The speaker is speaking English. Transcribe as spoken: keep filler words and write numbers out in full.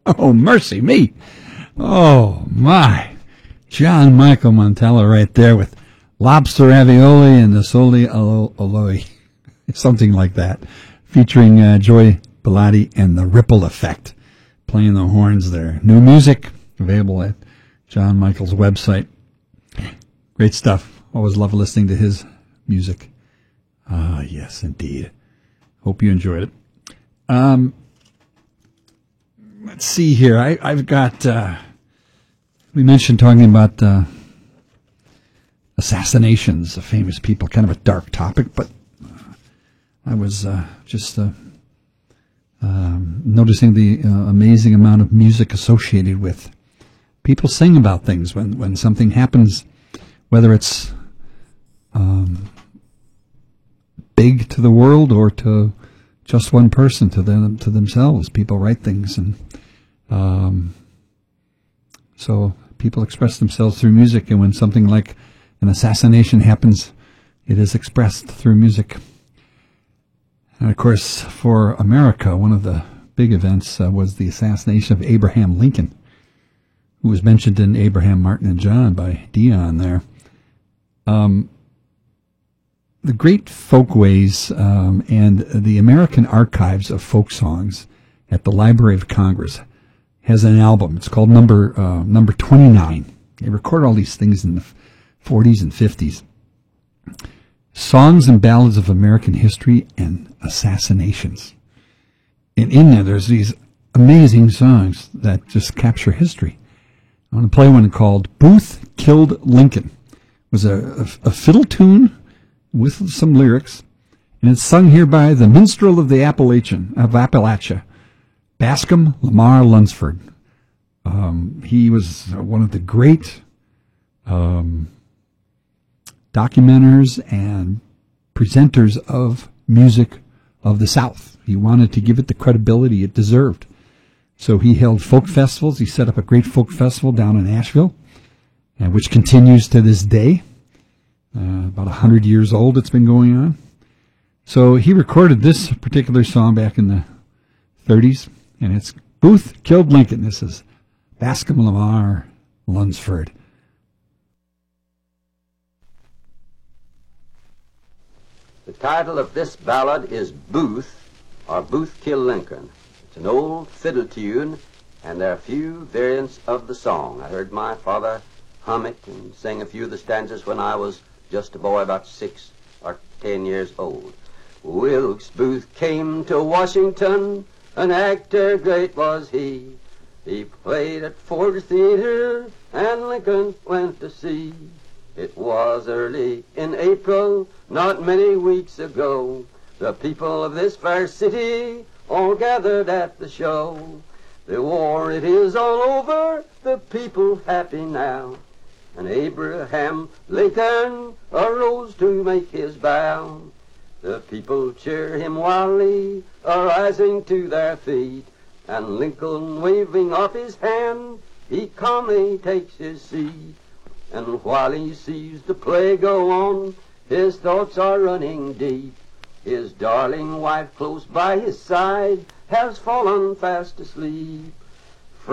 Oh, mercy me. Oh, my. John Michael Montella right there with Lobster Ravioli and the Soli Oloi. Something like that. Featuring uh, Joy Bellotti and the Ripple Effect. Playing the horns there. New music available at John Michael's website. Great stuff. Always love listening to his music. Ah, yes, indeed. Hope you enjoyed it. Um, let's see here. I, I've got, uh, we mentioned talking about uh, assassinations of famous people, kind of a dark topic, but uh, I was uh, just uh, um, noticing the uh, amazing amount of music associated with people sing about things when, when something happens, whether it's um, big to the world or to just one person, to them, to themselves. People write things, and um, so people express themselves through music. And when something like an assassination happens, it is expressed through music. And of course, for America, one of the big events uh, was the assassination of Abraham Lincoln, who was mentioned in Abraham, Martin, and John by Dion there. Um, the Great Folkways um, and the American Archives of Folk Songs at the Library of Congress has an album. It's called Number uh, Number twenty-nine. They record all these things in the forties and fifties. Songs and Ballads of American History and Assassinations. And in there, there's these amazing songs that just capture history. I want to play one called Booth Killed Lincoln. It was a, a, a fiddle tune with some lyrics, and it's sung here by the minstrel of the Appalachian, of Appalachia, Bascom Lamar Lunsford. Um, he was one of the great um, documenters and presenters of music of the South. He wanted to give it the credibility it deserved. So he held folk festivals. He set up a great folk festival down in Asheville, uh, which continues to this day. Uh, about a hundred years old it's been going on. So he recorded this particular song back in the thirties, and it's Booth Killed Lincoln. This is Bascom Lamar Lunsford. The title of this ballad is Booth, or Booth Killed Lincoln. It's an old fiddle tune, and there are a few variants of the song. I heard my father hum it and sing a few of the stanzas when I was just a boy about six or ten years old. Wilkes Booth came to Washington, an actor great was he. He played at Ford Theater, and Lincoln went to see. It was early in April, not many weeks ago. The people of this fair city all gathered at the show. The war, it is all over, the people happy now. And Abraham Lincoln arose to make his bow. The people cheer him wildly, arising to their feet. And Lincoln, waving off his hand, he calmly takes his seat. And while he sees the play go on, his thoughts are running deep. His darling wife close by his side has fallen fast asleep.